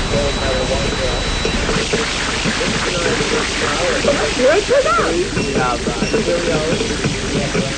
gold medal one girl. Right for that. We have Cheerios. We have